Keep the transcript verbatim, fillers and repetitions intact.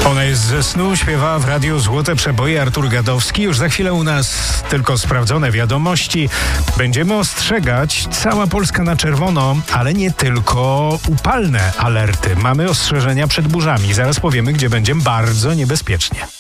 Ona jest ze snu, śpiewa w radiu Złote Przeboje Artur Gadowski. Już za chwilę u nas tylko sprawdzone wiadomości. Będziemy ostrzegać, cała Polska na czerwono, ale nie tylko upalne alerty. Mamy ostrzeżenia przed burzami. Zaraz powiemy, gdzie będzie bardzo niebezpiecznie.